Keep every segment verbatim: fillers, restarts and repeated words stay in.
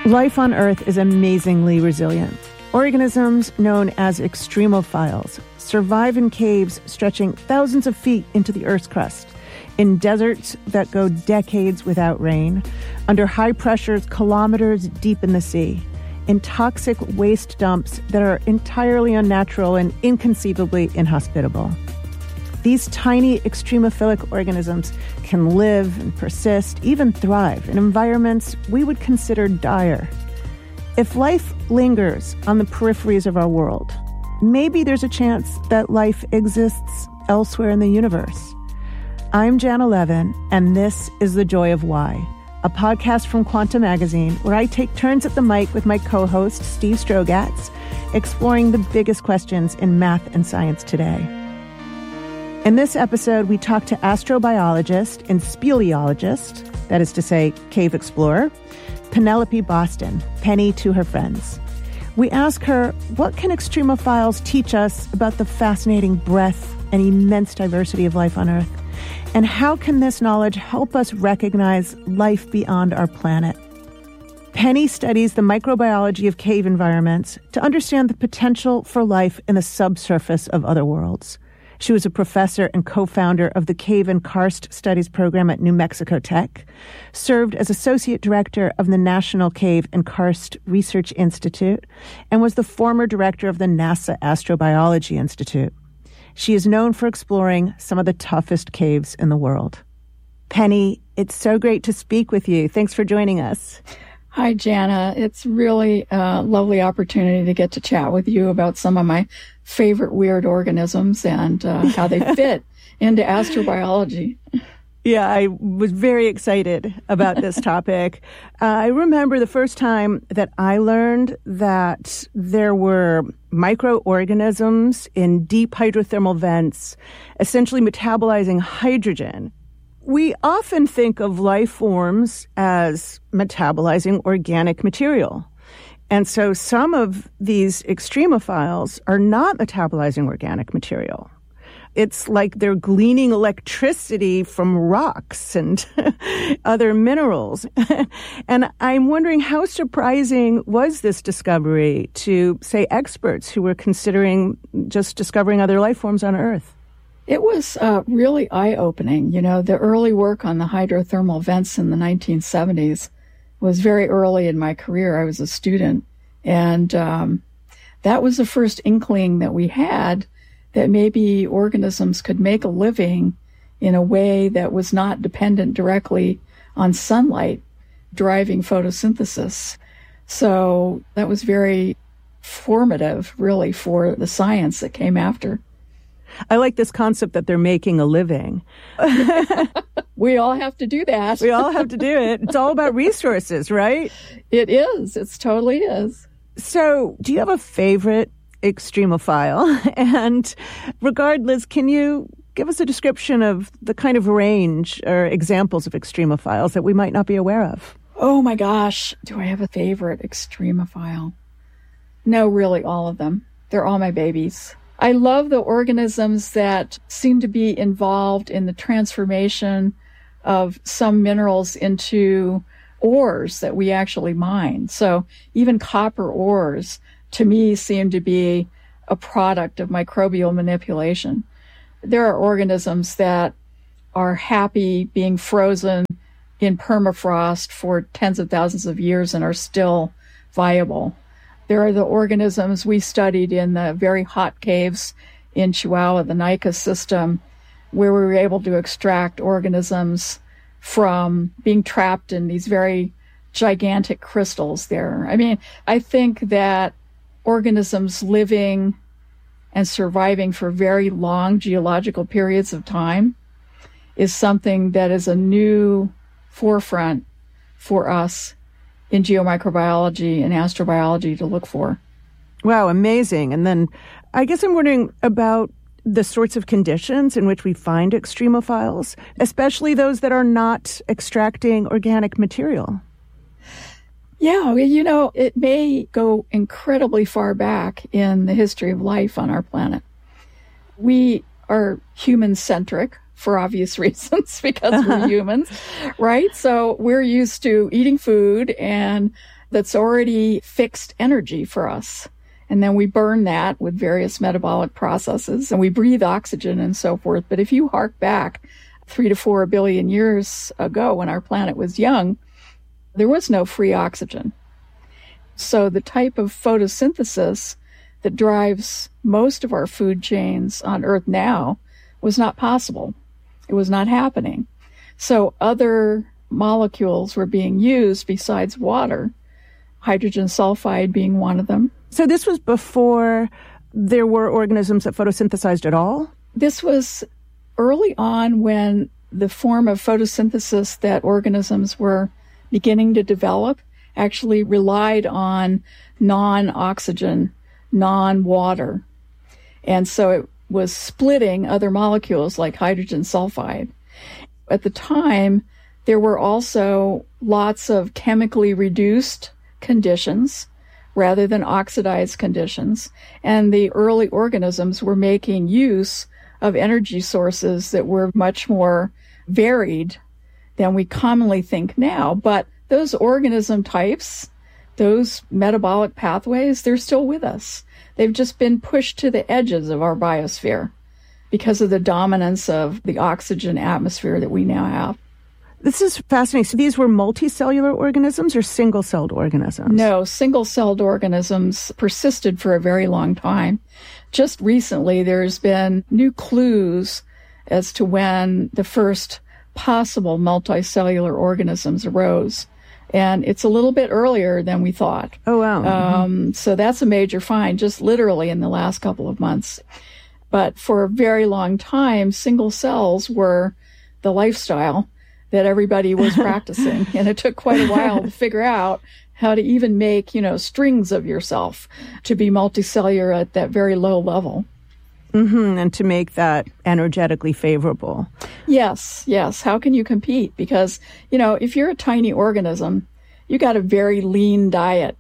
Life on Earth is amazingly resilient. Organisms known as extremophiles survive in caves stretching thousands of feet into the Earth's crust, in deserts that go decades without rain, under high pressures kilometers deep in the sea, in toxic waste dumps that are entirely unnatural and inconceivably inhospitable. These tiny extremophilic organisms can live and persist, even thrive, in environments we would consider dire. If life lingers on the peripheries of our world, maybe there's a chance that life exists elsewhere in the universe. I'm Janna Levin, and this is The Joy of Why, a podcast from Quanta Magazine where I take turns at the mic with my co-host, Steve Strogatz, exploring the biggest questions in math and science today. In this episode, we talk to astrobiologist and speleologist, that is to say, cave explorer, Penelope Boston, Penny to her friends. We ask her, what can extremophiles teach us about the fascinating breadth and immense diversity of life on Earth? And how can this knowledge help us recognize life beyond our planet? Penny studies the microbiology of cave environments to understand the potential for life in the subsurface of other worlds. She was a professor and co-founder of the Cave and Karst Studies program at New Mexico Tech, served as associate director of the National Cave and Karst Research Institute, and was the former director of the NASA Astrobiology Institute. She is known for exploring some of the toughest caves in the world. Penny, it's so great to speak with you. Thanks for joining us. Hi, Janna. It's really a lovely opportunity to get to chat with you about some of my favorite weird organisms and uh, how they fit into astrobiology. Yeah, I was very excited about this topic. Uh, I remember the first time that I learned that there were microorganisms in deep hydrothermal vents, essentially metabolizing hydrogen. We often think of life forms as metabolizing organic material. And so some of these extremophiles are not metabolizing organic material. It's like they're gleaning electricity from rocks and other minerals. And I'm wondering, how surprising was this discovery to, say, experts who were considering just discovering other life forms on Earth? It was uh, really eye-opening. You know, the early work on the hydrothermal vents in the nineteen seventies was very early in my career. I was a student. And um, that was the first inkling that we had that maybe organisms could make a living in a way that was not dependent directly on sunlight driving photosynthesis. So that was very formative, really, for the science that came after. I like this concept that they're making a living. We all have to do that. We all have to do it. It's all about resources, right? It is. It totally is. So do you have a favorite extremophile? And regardless, can you give us a description of the kind of range or examples of extremophiles that we might not be aware of? Oh my gosh. Do I have a favorite extremophile? No, really, all of them. They're all my babies. I love the organisms that seem to be involved in the transformation of some minerals into ores that we actually mine. So even copper ores, to me, seem to be a product of microbial manipulation. There are organisms that are happy being frozen in permafrost for tens of thousands of years and are still viable. There are the organisms we studied in the very hot caves in Chihuahua, the Nika system, where we were able to extract organisms from being trapped in these very gigantic crystals there. I mean, I think that organisms living and surviving for very long geological periods of time is something that is a new forefront for us in geomicrobiology and astrobiology to look for. Wow, amazing. And then I guess I'm wondering about the sorts of conditions in which we find extremophiles, especially those that are not extracting organic material. Yeah, you know, it may go incredibly far back in the history of life on our planet. We are human-centric for obvious reasons, because we're humans, right? So we're used to eating food, and that's already fixed energy for us. And then we burn that with various metabolic processes, and we breathe oxygen and so forth. But if you hark back three to four billion years ago, when our planet was young, there was no free oxygen. So the type of photosynthesis that drives most of our food chains on Earth now was not possible. It was not happening. So other molecules were being used besides water, hydrogen sulfide being one of them. So this was before there were organisms that photosynthesized at all? This was early on, when the form of photosynthesis that organisms were beginning to develop actually relied on non-oxygen, non-water. And so it was splitting other molecules like hydrogen sulfide. At the time, there were also lots of chemically reduced conditions rather than oxidized conditions. And the early organisms were making use of energy sources that were much more varied than we commonly think now. But those organism types, those metabolic pathways, they're still with us. They've just been pushed to the edges of our biosphere because of the dominance of the oxygen atmosphere that we now have. This is fascinating. So these were multicellular organisms or single-celled organisms? No, single-celled organisms persisted for a very long time. Just recently, there's been new clues as to when the first possible multicellular organisms arose. And it's a little bit earlier than we thought. Oh, wow. Um, mm-hmm. So that's a major find, just literally in the last couple of months. But for a very long time, single cells were the lifestyle that everybody was practicing. And it took quite a while to figure out how to even make, you know, strings of yourself to be multicellular at that very low level. Mm-hmm. And to make that energetically favorable. Yes, yes. How can you compete? Because, you know, if you're a tiny organism, you got a very lean diet.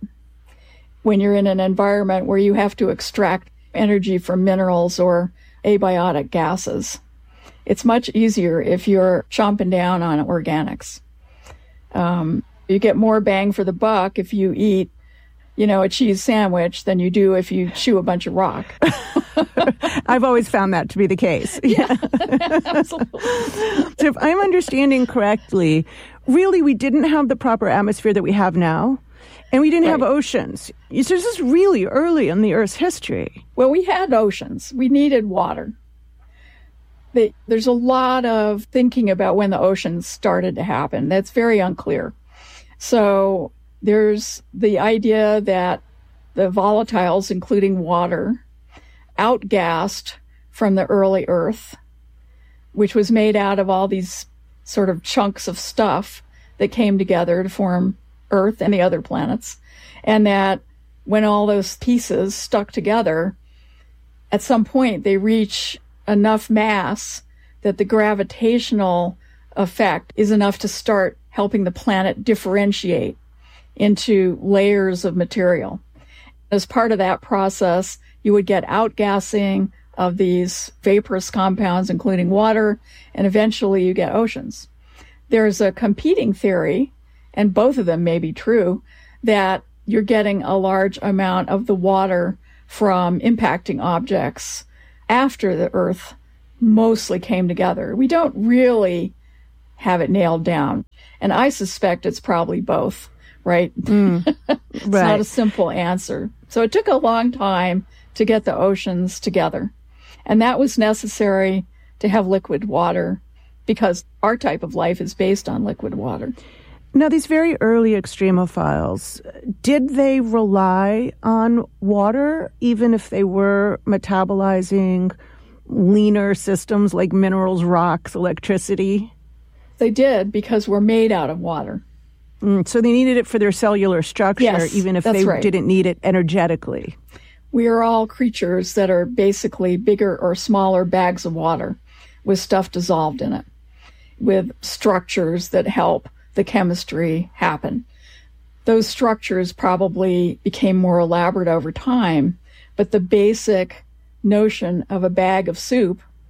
When you're in an environment where you have to extract energy from minerals or abiotic gases, it's much easier if you're chomping down on organics. Um, you get more bang for the buck if you eat, you know, a cheese sandwich than you do if you chew a bunch of rock. I've always found that to be the case. Yeah, absolutely. So if I'm understanding correctly, really we didn't have the proper atmosphere that we have now, and we didn't Right. have oceans. So this is really early in the Earth's history. Well, we had oceans. We needed water. The, there's a lot of thinking about when the oceans started to happen. That's very unclear. So there's the idea that the volatiles, including water, outgassed from the early Earth, which was made out of all these sort of chunks of stuff that came together to form Earth and the other planets. And that when all those pieces stuck together, at some point they reach enough mass that the gravitational effect is enough to start helping the planet differentiate into layers of material. As part of that process, you would get outgassing of these vaporous compounds, including water, and eventually you get oceans. There's a competing theory, and both of them may be true, that you're getting a large amount of the water from impacting objects after the Earth mostly came together. We don't really have it nailed down. And I suspect it's probably both, right? Mm, it's right. not a simple answer. So it took a long time to get the oceans together. And that was necessary to have liquid water because our type of life is based on liquid water. Now, these very early extremophiles, did they rely on water, even if they were metabolizing leaner systems like minerals, rocks, electricity? They did, because we're made out of water. Mm, so they needed it for their cellular structure, Yes, even if that's they right. didn't need it energetically. We are all creatures that are basically bigger or smaller bags of water with stuff dissolved in it, with structures that help the chemistry happen. Those structures probably became more elaborate over time, but the basic notion of a bag of soup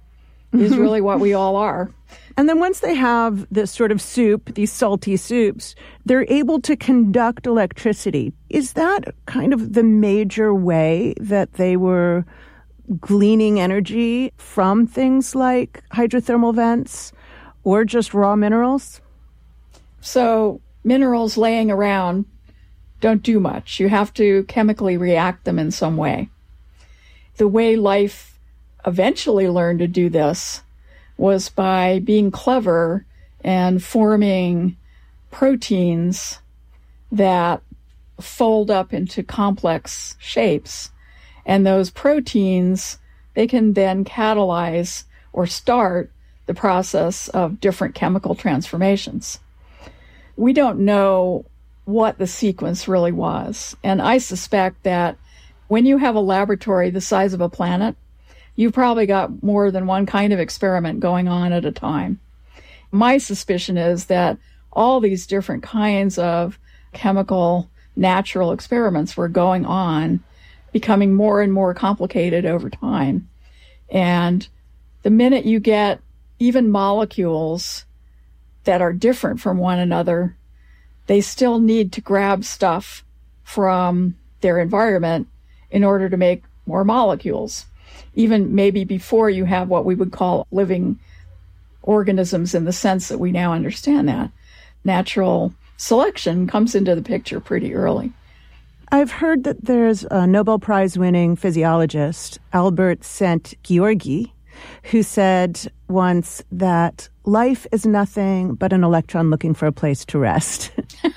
is really what we all are. And then once they have this sort of soup, these salty soups, they're able to conduct electricity. Is that kind of the major way that they were gleaning energy from things like hydrothermal vents or just raw minerals? So minerals laying around don't do much. You have to chemically react them in some way. The way life eventually learned to do this was by being clever and forming proteins that fold up into complex shapes. And those proteins, they can then catalyze or start the process of different chemical transformations. We don't know what the sequence really was. And I suspect that when you have a laboratory the size of a planet, you've probably got more than one kind of experiment going on at a time. My suspicion is that all these different kinds of chemical, natural experiments were going on, becoming more and more complicated over time. And the minute you get even molecules that are different from one another, they still need to grab stuff from their environment in order to make more molecules. Even maybe before you have what we would call living organisms in the sense that we now understand that. Natural selection comes into the picture pretty early. I've heard that there's a Nobel Prize-winning physiologist, Albert Szent-Györgyi, who said once that life is nothing but an electron looking for a place to rest.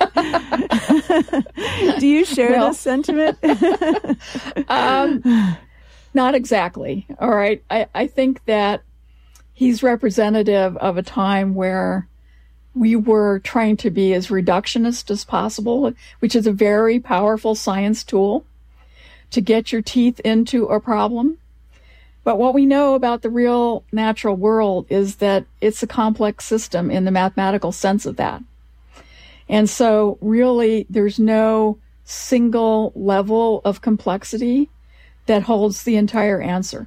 Do you share well, this sentiment? um, not exactly. All right. I, I think that he's representative of a time where we were trying to be as reductionist as possible, which is a very powerful science tool to get your teeth into a problem. But what we know about the real natural world is that it's a complex system in the mathematical sense of that. And so really there's no single level of complexity that holds the entire answer.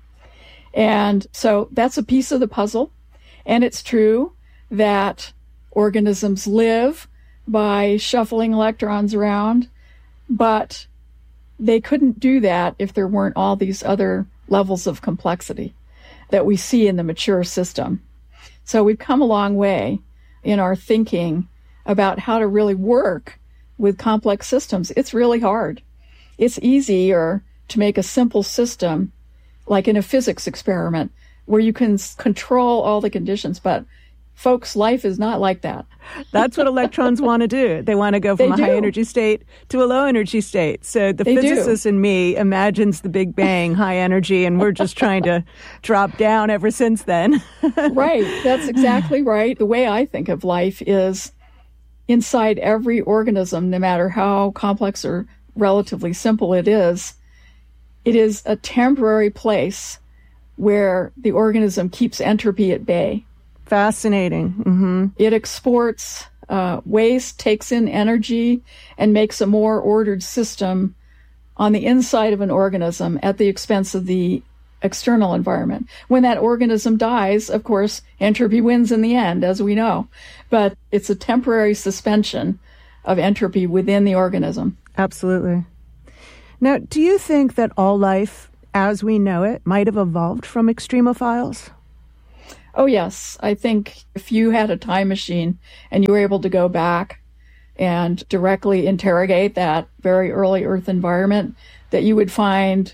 And so that's a piece of the puzzle. And it's true that organisms live by shuffling electrons around, but they couldn't do that if there weren't all these other levels of complexity that we see in the mature system. So we've come a long way in our thinking about how to really work with complex systems. It's really hard. It's easier to make a simple system, like in a physics experiment, where you can control all the conditions, but folks, life is not like that. That's what electrons want to do. They want to go from they a do. high energy state to a low energy state. So the they physicist do. in me imagines the Big Bang, high energy, and we're just trying to drop down ever since then. Right. That's exactly right. The way I think of life is inside every organism, no matter how complex or relatively simple it is, it is a temporary place where the organism keeps entropy at bay. Fascinating. Mm-hmm. It exports uh, waste, takes in energy, and makes a more ordered system on the inside of an organism at the expense of the external environment. When that organism dies, of course, entropy wins in the end, as we know. But it's a temporary suspension of entropy within the organism. Absolutely. Now, do you think that all life, as we know it, might have evolved from extremophiles? Oh, yes. I think if you had a time machine and you were able to go back and directly interrogate that very early Earth environment, that you would find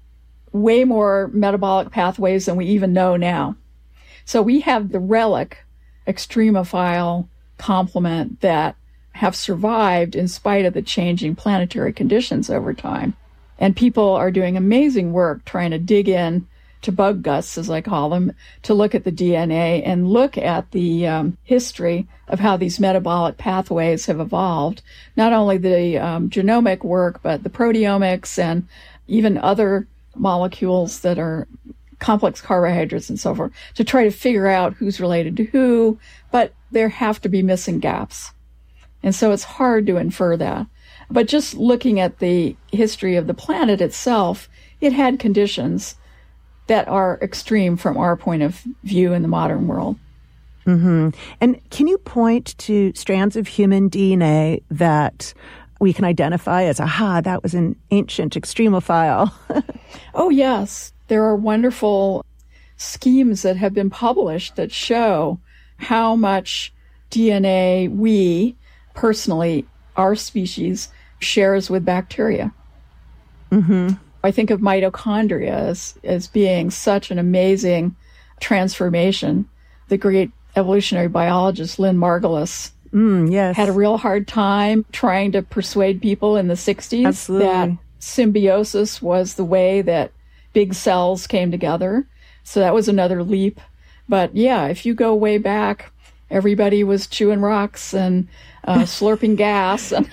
way more metabolic pathways than we even know now. So we have the relic extremophile complement that have survived in spite of the changing planetary conditions over time. And people are doing amazing work trying to dig in to bug guts, as I call them, to look at the D N A and look at the um, history of how these metabolic pathways have evolved. Not only the um, genomic work, but the proteomics and even other molecules that are complex carbohydrates and so forth, to try to figure out who's related to who, but there have to be missing gaps. And so it's hard to infer that. But just looking at the history of the planet itself, it had conditions that are extreme from our point of view in the modern world. Mm-hmm. And can you point to strands of human D N A that we can identify as, aha, that was an ancient extremophile? Oh, yes. There are wonderful schemes that have been published that show how much D N A we, personally, our species, shares with bacteria. Mm-hmm. I think of mitochondria as, as being such an amazing transformation. The great evolutionary biologist Lynn Margulis mm, yes. had a real hard time trying to persuade people in the sixties Absolutely. that symbiosis was the way that big cells came together. So that was another leap. But yeah, if you go way back, everybody was chewing rocks and uh, slurping gas, and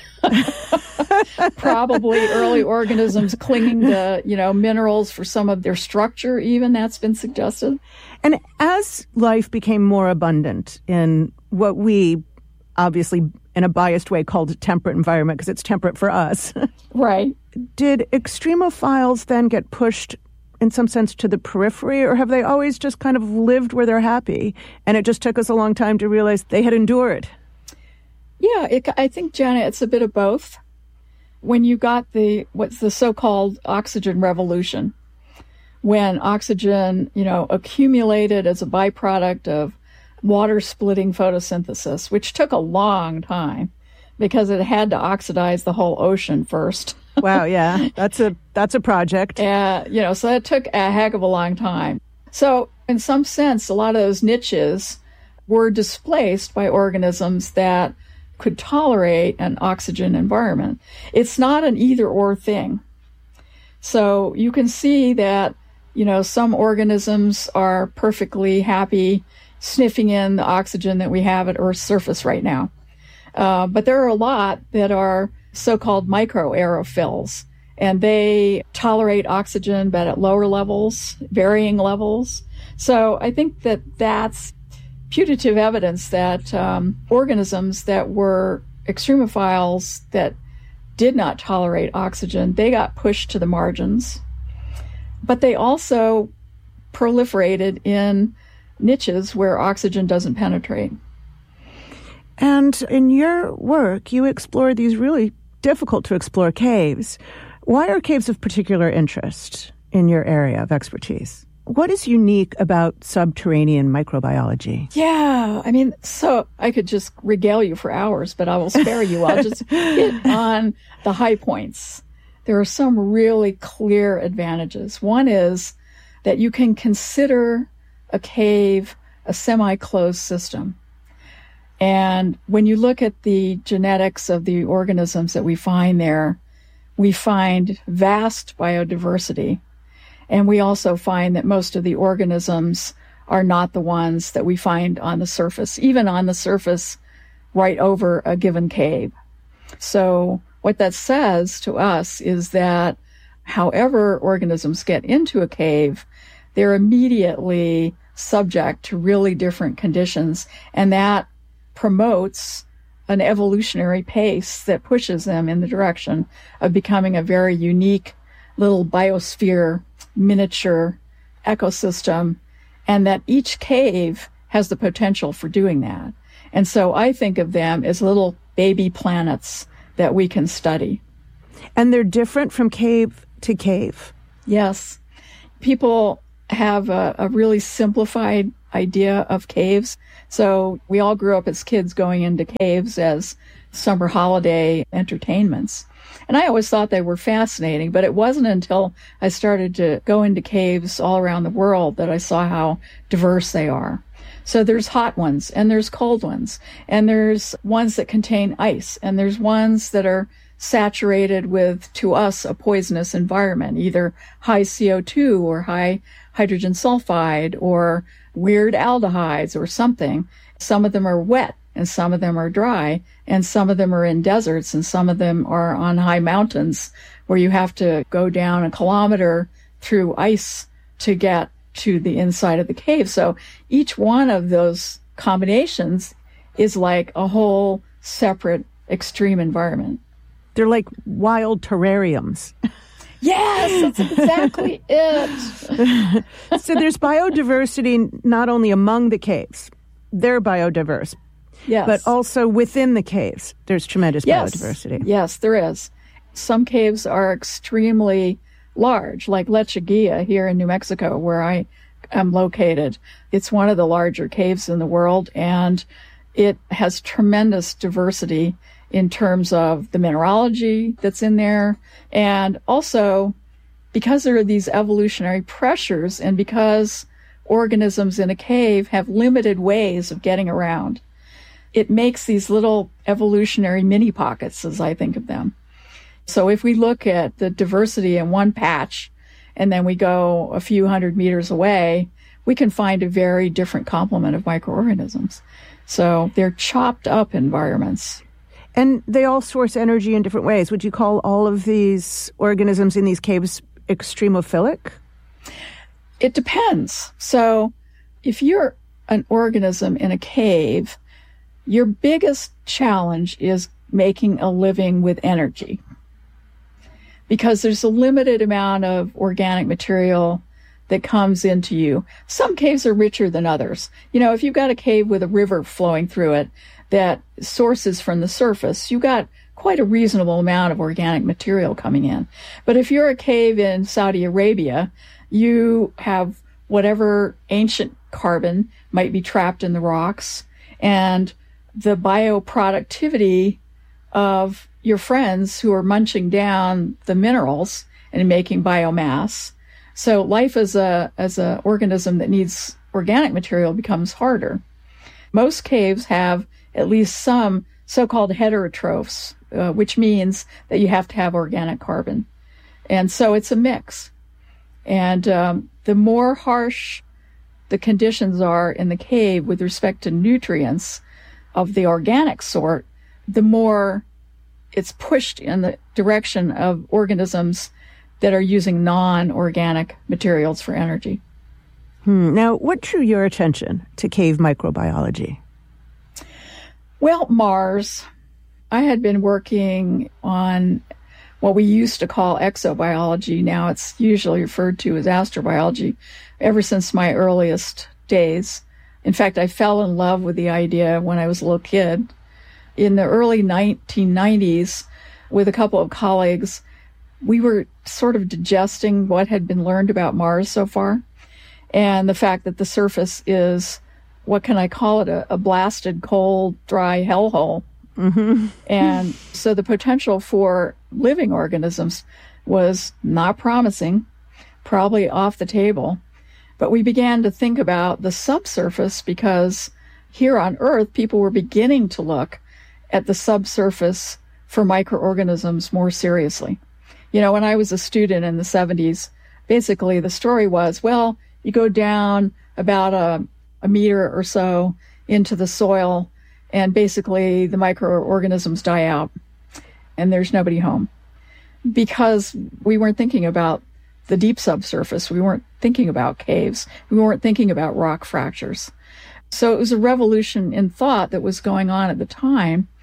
probably early organisms clinging to, you know, minerals for some of their structure, even that's been suggested. And as life became more abundant in what we obviously in a biased way called a temperate environment, because it's temperate for us. Right. Did extremophiles then get pushed in some sense to the periphery, or have they always just kind of lived where they're happy and it just took us a long time to realize they had endured? Yeah, it, I think, Janet, it's a bit of both. When you got the, what's the so-called oxygen revolution, when oxygen, you know, accumulated as a byproduct of water-splitting photosynthesis, which took a long time because it had to oxidize the whole ocean first. Wow, yeah, that's a that's a project. Uh, you know, so that took a heck of a long time. So in some sense, a lot of those niches were displaced by organisms that could tolerate an oxygen environment. It's not an either-or thing. So you can see that, you know, some organisms are perfectly happy sniffing in the oxygen that we have at Earth's surface right now. Uh, but there are a lot that are so-called microaerophils, and they tolerate oxygen, but at lower levels, varying levels. So I think that that's putative evidence that um, organisms that were extremophiles that did not tolerate oxygen, they got pushed to the margins. But they also proliferated in niches where oxygen doesn't penetrate. And in your work, you explore these really difficult to explore caves. Why are caves of particular interest in your area of expertise? What is unique about subterranean microbiology? Yeah, I mean, so I could just regale you for hours, but I will spare you. I'll just hit on the high points. There are some really clear advantages. One is that you can consider a cave a semi-closed system. And when you look at the genetics of the organisms that we find there, we find vast biodiversity. And we also find that most of the organisms are not the ones that we find on the surface, even on the surface right over a given cave. So what that says to us is that however organisms get into a cave, they're immediately subject to really different conditions, and that promotes an evolutionary pace that pushes them in the direction of becoming a very unique little biosphere, miniature ecosystem, and that each cave has the potential for doing that. And so I think of them as little baby planets that we can study. And they're different from cave to cave. Yes. People have a, a really simplified idea of caves. So we all grew up as kids going into caves as summer holiday entertainments. And I always thought they were fascinating, but it wasn't until I started to go into caves all around the world that I saw how diverse they are. So there's hot ones, and there's cold ones, and there's ones that contain ice, and there's ones that are saturated with, to us, a poisonous environment, either high C O two or high hydrogen sulfide or weird aldehydes or something. Some of them are wet and some of them are dry, and some of them are in deserts, and some of them are on high mountains where you have to go down a kilometer through ice to get to the inside of the cave. So each one of those combinations is like a whole separate extreme environment. They're like wild terrariums. Yes, that's exactly it. So there's biodiversity not only among the caves, they're biodiverse, yes, but also within the caves, there's tremendous yes. biodiversity. Yes, there is. Some caves are extremely large, like Lechuguilla here in New Mexico, where I am located. It's one of the larger caves in the world, and it has tremendous diversity in terms of the mineralogy that's in there. And also, because there are these evolutionary pressures and because organisms in a cave have limited ways of getting around, it makes these little evolutionary mini pockets, as I think of them. So if we look at the diversity in one patch and then we go a few hundred meters away, we can find a very different complement of microorganisms. So they're chopped up environments. And they all source energy in different ways. Would you call all of these organisms in these caves extremophilic? It depends. So if you're an organism in a cave, your biggest challenge is making a living with energy, because there's a limited amount of organic material that comes into you. Some caves are richer than others. You know, if you've got a cave with a river flowing through it that sources from the surface, you've got quite a reasonable amount of organic material coming in. But if you're a cave in Saudi Arabia, you have whatever ancient carbon might be trapped in the rocks, and the bioproductivity of your friends who are munching down the minerals and making biomass. So life as a as an organism that needs organic material becomes harder. Most caves have at least some so-called heterotrophs, uh, which means that you have to have organic carbon. And so it's a mix. And um, the more harsh the conditions are in the cave with respect to nutrients of the organic sort, the more it's pushed in the direction of organisms that are using non-organic materials for energy. Hmm. Now, what drew your attention to cave microbiology? Well, Mars. I had been working on what we used to call exobiology. Now it's usually referred to as astrobiology ever since my earliest days. In fact, I fell in love with the idea when I was a little kid. In the early nineteen nineties, with a couple of colleagues, we were sort of digesting what had been learned about Mars so far, and the fact that the surface is, what can I call it, a, a blasted, cold, dry hellhole. Mm-hmm. And so the potential for living organisms was not promising, probably off the table. But we began to think about the subsurface, because here on Earth, people were beginning to look at the subsurface for microorganisms more seriously. You know, when I was a student in the seventies, basically the story was, well, you go down about a, a meter or so into the soil, and basically the microorganisms die out, and there's nobody home. Because we weren't thinking about the deep subsurface. We weren't thinking about caves. We weren't thinking about rock fractures. So it was a revolution in thought that was going on at the time.